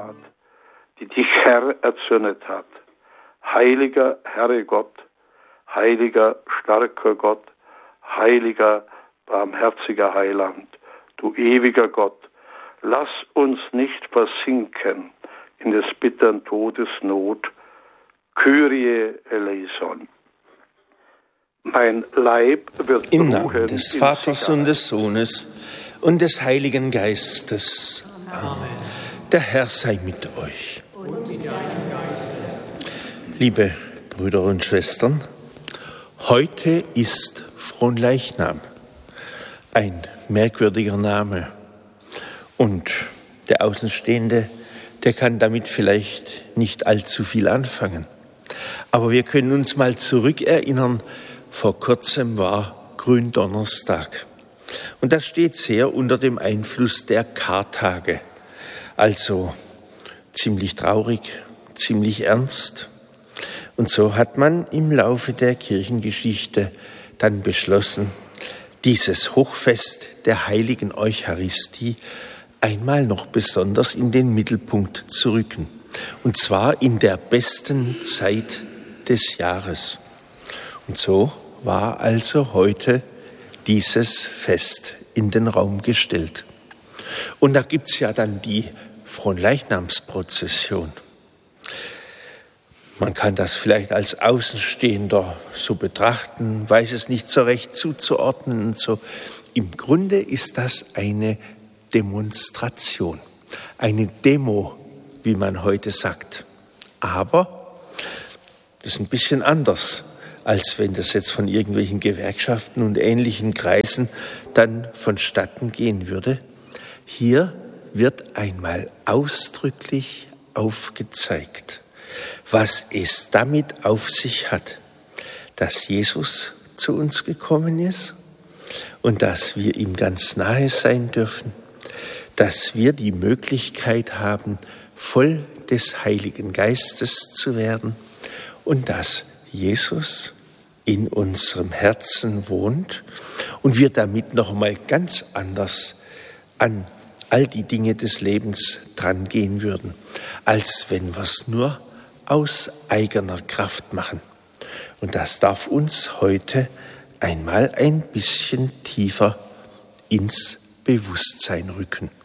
Tat, die dich, Herr, erzürnet hat. Heiliger Herre Gott, heiliger, starker Gott, heiliger, barmherziger Heiland, du ewiger Gott, lass uns nicht versinken in des bittern Todes Not. Kyrie eleison. Mein Leib wird im Namen des Vaters und des Sohnes und des Heiligen Geistes. Amen. Der Herr sei mit euch. Und mit deinem Geiste. Liebe Brüder und Schwestern, heute ist Fronleichnam. Ein merkwürdiger Name. Und der Außenstehende, der kann damit vielleicht nicht allzu viel anfangen. Aber wir können uns mal zurückerinnern, vor kurzem war Gründonnerstag. Und das steht sehr unter dem Einfluss der Kartage. Also ziemlich traurig, ziemlich ernst. Und so hat man im Laufe der Kirchengeschichte dann beschlossen, dieses Hochfest der heiligen Eucharistie einmal noch besonders in den Mittelpunkt zu rücken. Und zwar in der besten Zeit des Jahres. Und so war also heute dieses Fest in den Raum gestellt. Und da gibt's ja dann die Fronleichnamsprozession. Man kann das vielleicht als Außenstehender so betrachten, weiß es nicht so recht zuzuordnen und so. Im Grunde ist das eine Demonstration, eine Demo, wie man heute sagt. Aber das ist ein bisschen anders, als wenn das jetzt von irgendwelchen Gewerkschaften und ähnlichen Kreisen dann vonstatten gehen würde. Hier wird einmal ausdrücklich aufgezeigt, was es damit auf sich hat, dass Jesus zu uns gekommen ist und dass wir ihm ganz nahe sein dürfen, dass wir die Möglichkeit haben, voll des Heiligen Geistes zu werden und dass Jesus in unserem Herzen wohnt und wir damit noch mal ganz anders an all die Dinge des Lebens drangehen würden, als wenn wir es nur aus eigener Kraft machen. Und das darf uns heute einmal ein bisschen tiefer ins Bewusstsein rücken.